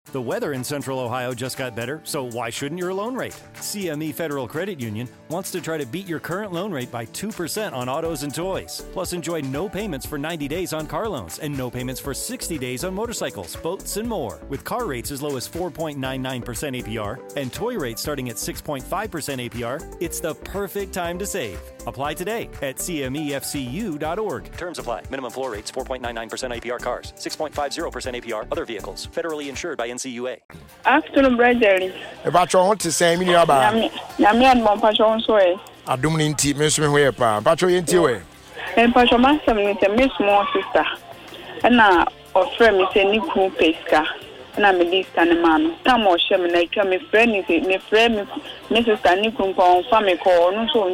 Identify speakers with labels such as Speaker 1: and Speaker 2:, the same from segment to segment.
Speaker 1: The weather in Central Ohio just got better, so why shouldn't your loan rate? CME Federal Credit Union wants to try to beat your current loan rate by 2% on autos and toys. Plus, enjoy no payments for 90 days on car loans and no payments for 60 days on motorcycles, boats, and more. With car rates as low as 4.99% APR and toy rates starting at 6.5% APR, it's the perfect time to save. Apply today at cmefcu.org. Terms apply. Minimum floor rates 4.99% APR cars, 6.50% APR other vehicles. Federally insured by NCUA.
Speaker 2: Afternoon, brother.
Speaker 3: About your to say, me about
Speaker 2: Yamian Mompachon Soy.
Speaker 3: I don't need to miss me where, Pacho into it.
Speaker 2: And Pacho Master with a miss more sister. And now, or friend, Miss Niku Pesca. And I'm a distant man. Come on, Sherman, I come a friend, is it? My friend, Mrs. Nikum, family call, no so in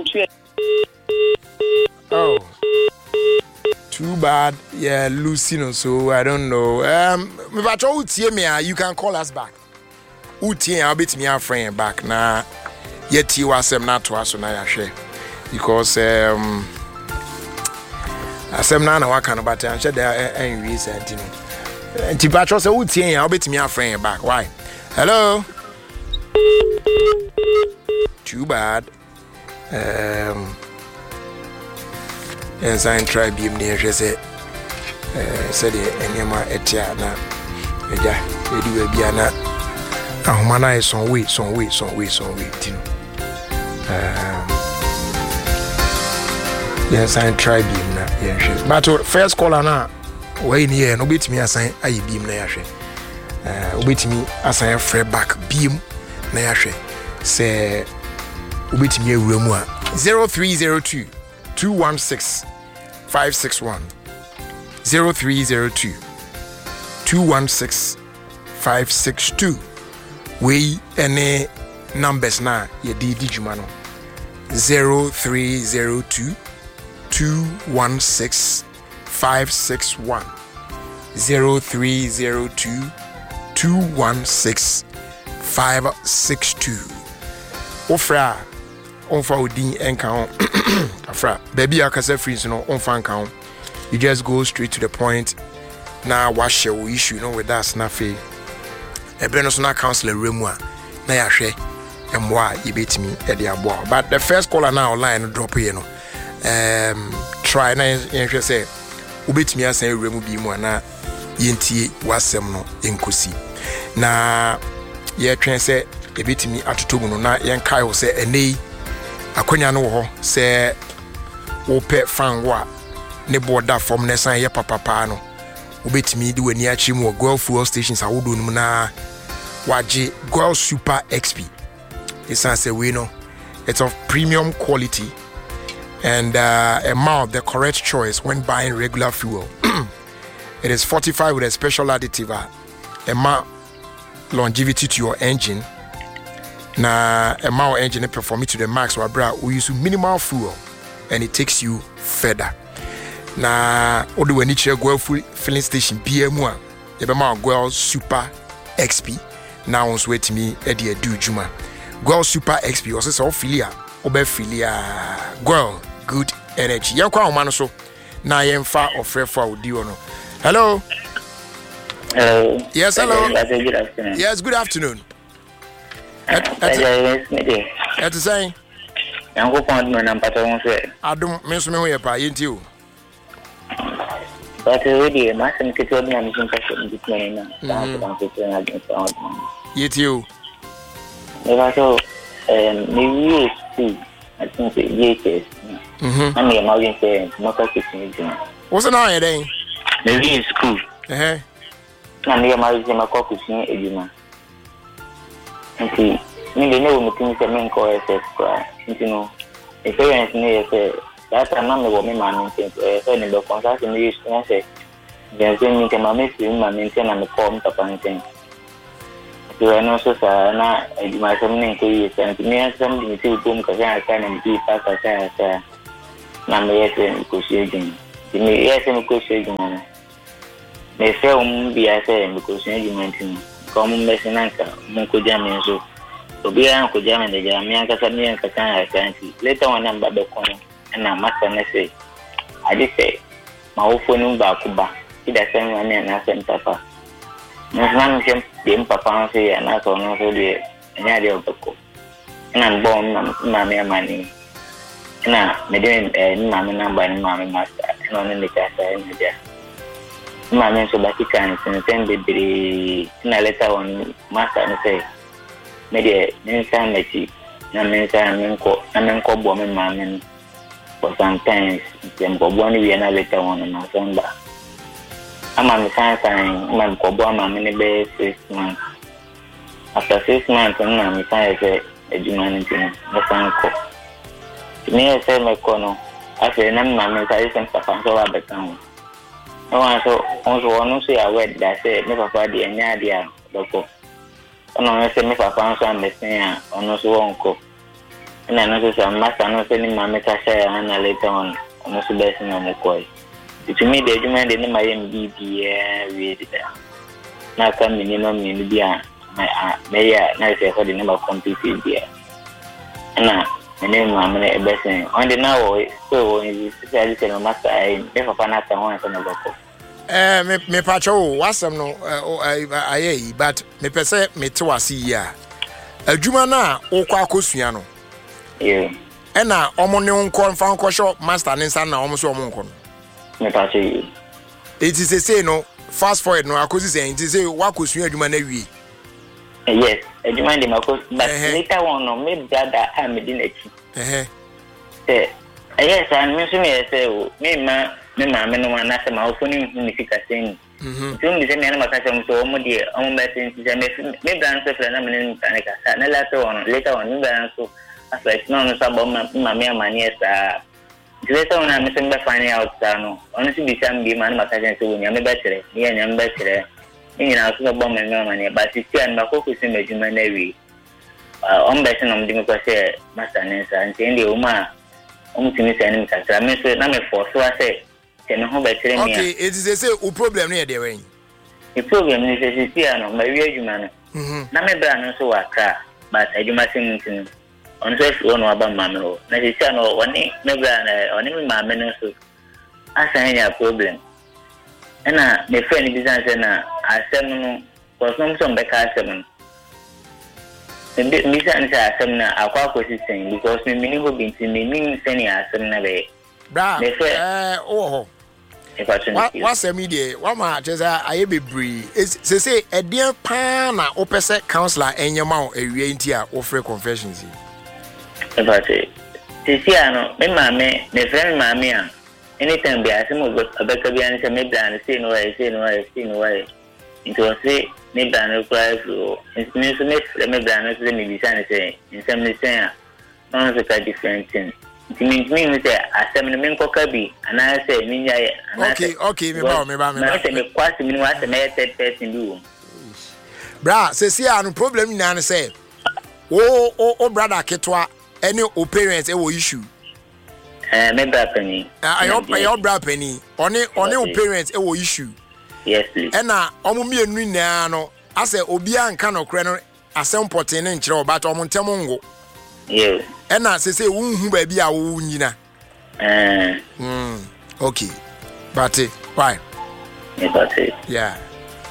Speaker 3: Oh, too bad. Yeah, Lucy, so I don't know. But you can call us back. I'll beat me our friend back now. Yet you was not to us on I share because I said now what kind of but I'm sure there are any reason. And Tipacho said, I'll beat me our friend back. Why? Hello. Too bad. Yes, I try beam near said Enema Etiana. Yeah, you do a biana. Oh, man, I some way. Yes, I try beam now. Yes, but first caller now. Wait here, no bit me assign I beam na bit me assign free back beam na say bit me room 0302 216 561 0302 216 562. We any numbers now ye digimano 0302 216 561 0302 216 562. Ofra onfa odin enka afra baby akasa free so no onfa enka. You just go straight to the point. Now wash your issue with us na fe e be no so na counselor room a na ya hwe emwa you bet me e dey abo. But the first caller now online drop here no try na you say ubetimi asan ewremu bi mu na yentie wasem no enkosi na ye twen se ebetimi atotomu no na yen kai ho se enei akonya no ho se wo pe fan wo ne border form ne san ye papa no ubetimi di wani achi mu Goil fuel stations awodo no na waje Goil Super XP. Isan se we no it's of premium quality and amount the correct choice when buying regular fuel. It is fortified with a special additive amount longevity to your engine. Na amount engine perform it to the max. We use minimal fuel and it takes you further. Na odo when you Goil filling station BM1, you amount Goil Super XP. Now on sweat me Eddie do Juma. Goil Super XP also so filia filia Goil good energy. Yan kwa man so na yen fa ofre for odi ono. Hello.
Speaker 4: Hello.
Speaker 3: Yes, hello.
Speaker 4: Good afternoon.
Speaker 3: Yes, good afternoon. At the saying.
Speaker 4: Yan go pon no na pata won so.
Speaker 3: Adum me so me we pa yenti o.
Speaker 4: But we ma sem ke to na mi sin ka so ndi na.
Speaker 3: Yeti o.
Speaker 4: Eva so me we I think yes. I'm a Morgan saying, Motor Kitchen.
Speaker 3: What's an eye then?
Speaker 4: Maybe in school. I'm a Morgan Kitchen. Okay, maybe no things that mean call SS cry. You know, if parents say that I'm not the woman, man, and the contract in the use, and I say, there's any time I miss him, I maintain and the form of anything. So I know so na my something to you and me something to boom because I can and be pass as na me yes negotiating. The me yes negotiating. Me say be as negotiating. Come messinanka munko jam so. So be an ko jam the jam me anka me anka kan later one number be kono na master na say I just say my phone ba kuba. It doesn't want na send papa. I'm saying, Papa, say, and that's all not really an idea of the cook. And I'm born, Mammy, money. And I didn't Mammy number and Mammy master, and on the casa in the desk. Mammy so back can send the letter on master and say, maybe time that she, I'm called woman, Mammy, for sometimes, then Bob one we are later on my son back. I'm on the sign, I'm called Mammy, 6 months. After 6 months, I'm a humanity, the son called. Me, I say, my corner, I say, I'm Mammy, I sent Papa so I become. No one so also say a word that say, never party and idea, Boko. And I say, if I found some message, or no so uncle. And I notice some master not sending my message and later on, almost best in the coy. To me, the human didn't my MBB, read it. Now come minimum in India, my mayor, nice for the number of completed here. And my name is Bessie. On the now, so is the master. I never found out one from the book.
Speaker 3: Me pacho, what's some no, but me per se, me to a see ya. A Jumana, or Quacusiano.
Speaker 4: Yeah.
Speaker 3: And now, Omonion corn found shop, master and son, almost Omoncon.
Speaker 4: Me pacho.
Speaker 3: It is a say no, fast forward, no, I could say, it is a Wacusia Jumanevi.
Speaker 4: Yes, I demand him, of course, but later on, no, maybe brother, I'm a dinner. Yes, and Miss me, I say, me, mamma, no one asked my opening significant thing. Soon the same animal custom to Omodi, message, maybe answer for an eminent mechanic, and later on, you answer as like no about my money. Later on, I'm missing by finding out, honestly, be some be man, my cousin to win, I'm better, yeah, I'm better. In our bomb and money, but it's still my focus in the human navy. On betting on democracy, Master Nancy, and saying the Oma, to Miss Enemy, I mean, so number 4, so I say, can I hope I tell me?
Speaker 3: Okay, it is a say, who problem near the rain.
Speaker 4: The problem is a piano, my real human. Number brand so I cry, but I do my thing on self one about Mamma. That is channel one name, no brand, or even my men also. I say a problem. And my friend business and I said, was not some back at 7. And this answer I said, I'll call consistent because me meaning will be to me, meaning sending us 7 away.
Speaker 3: Bra, oh, what's a media? What much is I be breed? Is say a dear pana opposite counselor and your mouth a reantia or free confessions.
Speaker 4: About it. This year, no, my mammy, my friend, mammy. Anytime they ask him about a better be answer, maybe I say no way, say no way, say no way. It was say, maybe I no price or instrument, maybe I not let me be say, in some saying, no, it's a different thing. It means me, I say, the main cockaby, and I say, me,
Speaker 3: okay, me,
Speaker 4: I say, me, quite a minute, what a mere third person do.
Speaker 3: Bra, says, yeah, no problem, Nana say, oh, brother, Ketwa, any parents, it will issue.
Speaker 4: Maybe penny.
Speaker 3: I hope my old bra penny. Only parents it will issue.
Speaker 4: Yes, please.
Speaker 3: And now, me and no. I say Obia and Cano Crano, a some potin and chro, but Montamongo.
Speaker 4: Yes.
Speaker 3: And now say, who baby are woundina. Okay. But why? Yeah.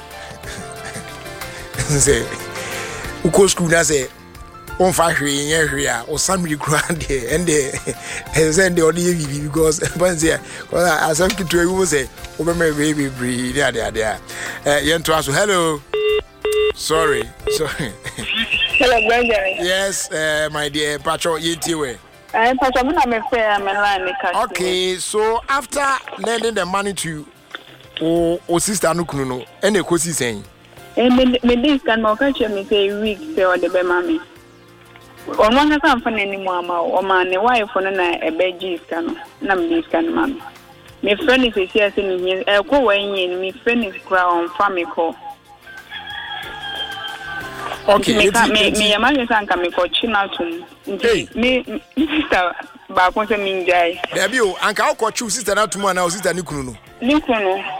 Speaker 3: Say, who goes school as a on fire area or some grand here and send the audio because I some to you say, oh, my baby breathe. There. Hello. Sorry.
Speaker 2: Hello, Gregory.
Speaker 3: Yes, my dear Pacho, Yetiwe. Okay, so after lending the money to sister Nukuno, and the coach is saying,
Speaker 2: me can more catch me say week or the mammy. On one company anymore, or man, a wife on a bed scan, this can mammy. My friend is here saying, I'll go away in my friend is crown family call.
Speaker 3: Okay,
Speaker 2: me a man is coming for Chinatum. Me, Mr. Baponsa Minjai.
Speaker 3: There you, Uncle, sister, not to one, our sister Nukuno.